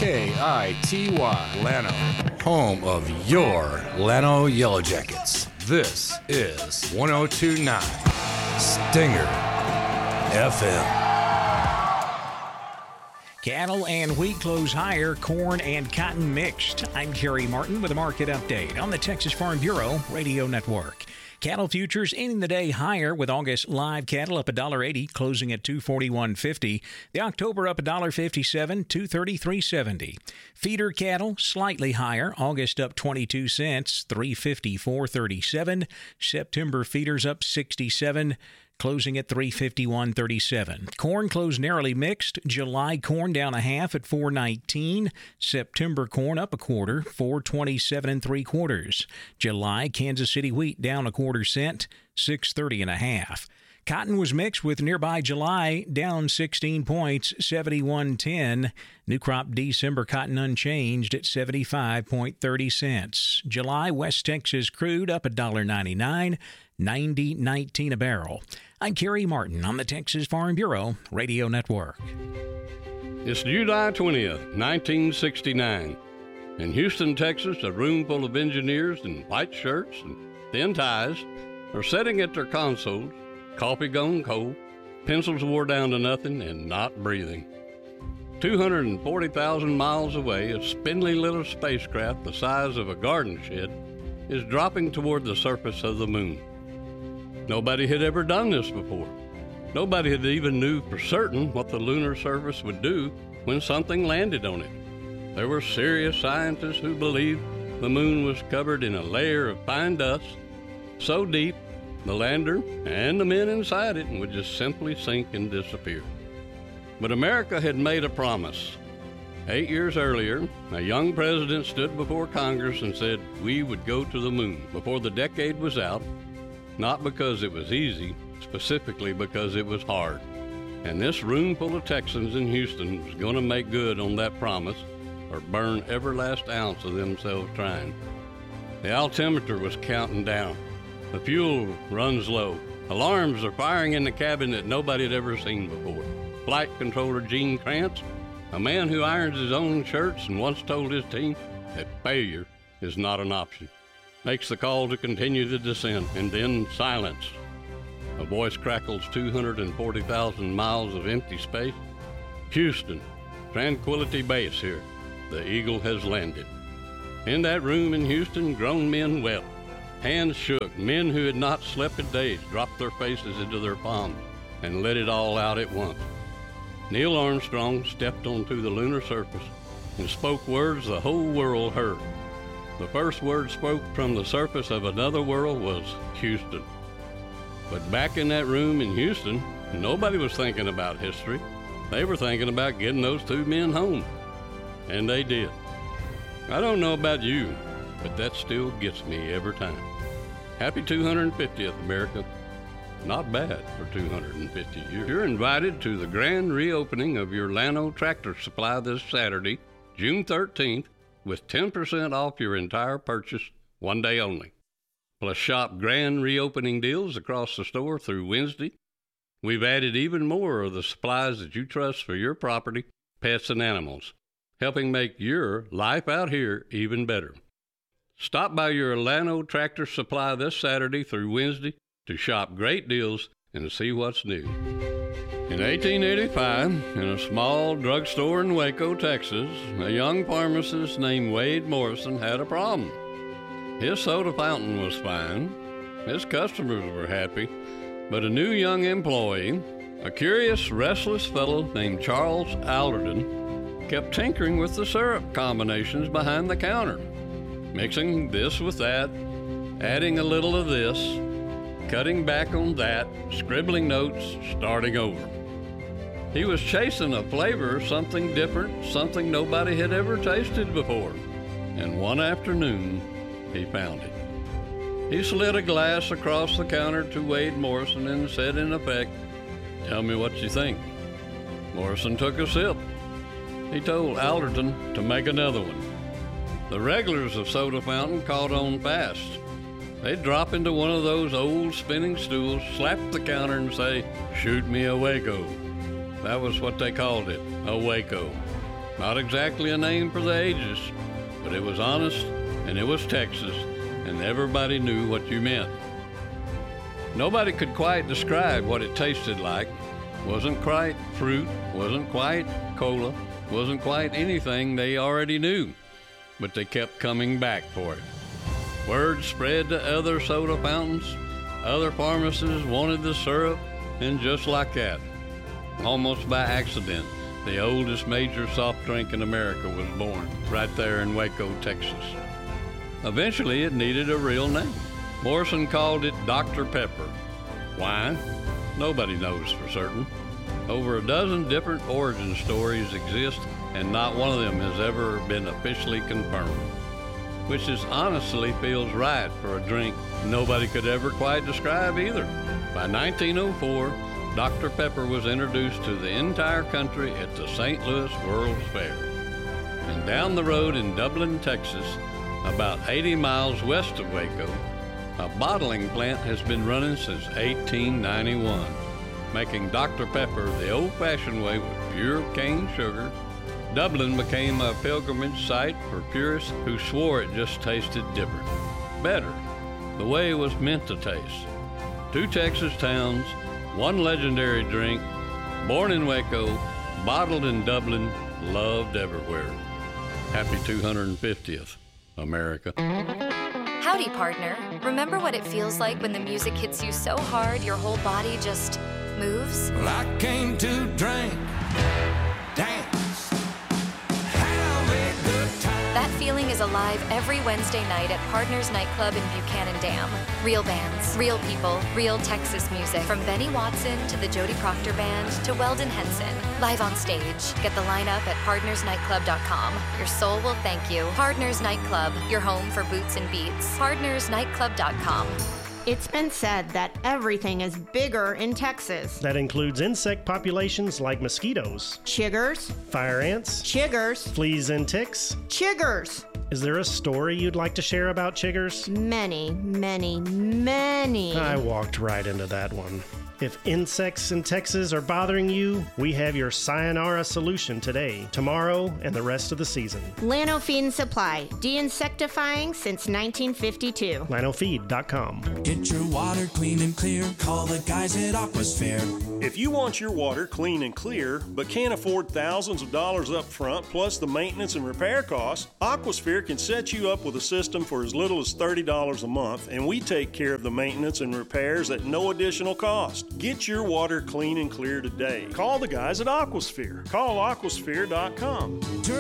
KITY, Llano, home of your Llano Yellow Jackets. This is 102.9 Stinger FM. Cattle and wheat close higher, corn and cotton mixed. I'm Kerry Martin with a market update on the Texas Farm Bureau Radio Network. Cattle futures ending the day higher with August live cattle up $1.80, closing at $241.50. The October up $1.57, $233.70. Feeder cattle slightly higher, August up 22 cents, $354.37. September feeders up 67, closing at $351.37. Corn closed narrowly mixed. July corn down a half at $4.19. September corn up a quarter, $4.27 3/4. July Kansas City wheat down a quarter cent, $6.30 1/2. Cotton was mixed with nearby July down 16 points, 71.10. New crop December cotton unchanged at 75.30 cents. July West Texas crude up $1.99, 90.19 a barrel. I'm Kerry Martin on the Texas Farm Bureau Radio Network. It's July 20th, 1969. In Houston, Texas, a room full of engineers in white shirts and thin ties are sitting at their consoles, coffee gone cold, pencils wore down to nothing, and not breathing. 240,000 miles away, a spindly little spacecraft the size of a garden shed is dropping toward the surface of the moon. Nobody had ever done this before. Nobody had even knew for certain what the lunar surface would do when something landed on it. There were serious scientists who believed the moon was covered in a layer of fine dust so deep the lander and the men inside it would just simply sink and disappear. But America had made a promise. 8 years earlier, a young president stood before Congress and said we would go to the moon before the decade was out, not because it was easy, specifically because it was hard. And this room full of Texans in Houston was going to make good on that promise or burn every last ounce of themselves trying. The altimeter was counting down. The fuel runs low. Alarms are firing in the cabin that nobody had ever seen before. Flight controller Gene Krantz, a man who irons his own shirts and once told his team that failure is not an option, makes the call to continue the descent, and then silence. A voice crackles 240,000 miles of empty space. Houston, Tranquility Base here. The Eagle has landed. In that room in Houston, grown men wept. Hands shook. Men who had not slept in days dropped their faces into their palms and let it all out at once. Neil Armstrong stepped onto the lunar surface and spoke words the whole world heard. The first word spoke from the surface of another world was Houston. But back in that room in Houston, nobody was thinking about history. They were thinking about getting those two men home. And they did. I don't know about you, but that still gets me every time. Happy 250th, America. Not bad for 250 years. You're invited to the grand reopening of your Llano Tractor Supply this Saturday, June 13th, with 10% off your entire purchase, one day only. Plus shop grand reopening deals across the store through Wednesday. We've added even more of the supplies that you trust for your property, pets, and animals, helping make your life out here even better. Stop by your Llano Tractor Supply this Saturday through Wednesday to shop great deals and see what's new. In 1885, in a small drugstore in Waco, Texas, a young pharmacist named Wade Morrison had a problem. His soda fountain was fine, his customers were happy, but a new young employee, a curious, restless fellow named Charles Alderton, kept tinkering with the syrup combinations behind the counter, mixing this with that, adding a little of this, cutting back on that, scribbling notes, starting over. He was chasing a flavor, something different, something nobody had ever tasted before. And one afternoon, he found it. He slid a glass across the counter to Wade Morrison and said in effect, "Tell me what you think." Morrison took a sip. He told Alderton to make another one. The regulars of Soda Fountain caught on fast. They'd drop into one of those old spinning stools, slap the counter and say, "Shoot me a Waco." That was what they called it, a Waco. Not exactly a name for the ages, but it was honest, and it was Texas, and everybody knew what you meant. Nobody could quite describe what it tasted like. Wasn't quite fruit, wasn't quite cola, wasn't quite anything they already knew, but they kept coming back for it. Word spread to other soda fountains, other pharmacies wanted the syrup, and just like that, almost by accident, the oldest major soft drink in America was born, right there in Waco, Texas. Eventually, it needed a real name. Morrison called it Dr. Pepper. Why? Nobody knows for certain. Over a dozen different origin stories exist, and not one of them has ever been officially confirmed, which is honestly feels right for a drink nobody could ever quite describe either. By 1904, Dr. Pepper was introduced to the entire country at the St. Louis World's Fair. And down the road in Dublin, Texas, about 80 miles west of Waco, a bottling plant has been running since 1891, making Dr. Pepper the old-fashioned way with pure cane sugar. Dublin became a pilgrimage site for purists who swore it just tasted different, better, the way it was meant to taste. 2 Texas towns, 1 legendary drink, born in Waco, bottled in Dublin, loved everywhere. Happy 250th, America. Howdy, partner. Remember what it feels like when the music hits you so hard your whole body just moves? Well, I came to drink, dance, have a good time. That feeling is alive every Wednesday night at Partners Nightclub in Buchanan Dam. Real bands, real people, real Texas music. From Benny Watson to the Jody Proctor Band to Weldon Henson. Live on stage. Get the lineup at partnersnightclub.com. Your soul will thank you. Partners Nightclub, your home for boots and beats. Partnersnightclub.com. It's been said that everything is bigger in Texas. That includes insect populations like mosquitoes, Chiggers, fire ants, chiggers, fleas and ticks. chiggers. Is there a story you'd like to share about chiggers? Many, many, many. I walked right into that one. If insects in Texas are bothering you, we have your sayonara solution today, tomorrow, and the rest of the season. Llano Feed and Supply, de-insectifying since 1952. LlanoFeed.com. Get your water clean and clear. Call the guys at Aquasphere. If you want your water clean and clear, but can't afford thousands of dollars up front plus the maintenance and repair costs, Aquasphere can set you up with a system for as little as $30 a month, and we take care of the maintenance and repairs at no additional cost. Get your water clean and clear today. Call the guys at Aquasphere. Call aquasphere.com.